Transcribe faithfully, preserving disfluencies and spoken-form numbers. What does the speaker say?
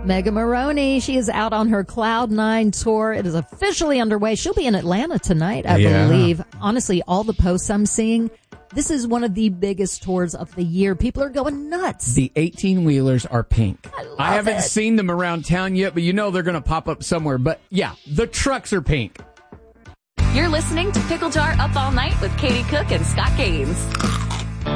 Megan Maroney, she is out on her Cloud Nine tour. It is officially underway. She'll be in Atlanta tonight, I yeah. believe. Honestly, all the posts I'm seeing, this is one of the biggest tours of the year. People are going nuts. The eighteen-wheelers are pink. I, I haven't it. seen them around town yet, but you know they're going to pop up somewhere. But yeah, the trucks are pink. You're listening to Pickle Jar Up All Night with Katie Cook and Scott Gaines.